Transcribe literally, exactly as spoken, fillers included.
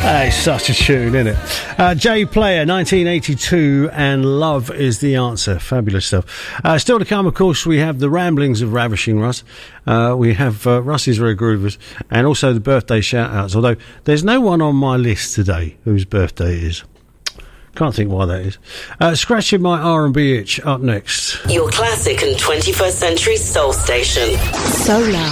It's such a tune, isn't it? Uh, J Player, nineteen eighty-two, and Love is the Answer. Fabulous stuff. Uh, still to come, of course, we have the ramblings of Ravishing Russ. Uh, we have uh, Russ's Rare Groovers, and also the birthday shout-outs, although there's no one on my list today whose birthday it is. Can't think why that is. Uh, scratching my R and B itch up next. Your classic and twenty-first century soul station. Solar.